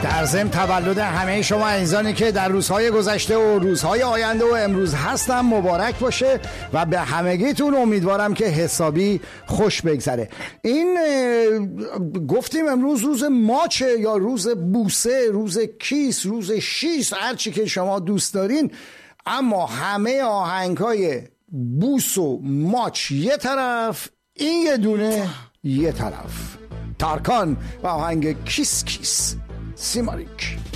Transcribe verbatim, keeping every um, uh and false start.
در ضمن تولد همه شما عزیزانی که در روزهای گذشته و روزهای آینده و امروز هستم مبارک باشه و به همگیتون امیدوارم که حسابی خوش بگذره. این گفتیم امروز روز ماچه یا روز بوسه، روز کیس، روز شیش، هر چی که شما دوست دارین، اما همه آهنگای بوس و ماچ یه طرف، این یه دونه یه طرف. تارکان و آهنگ کیس کیس. سیماریک.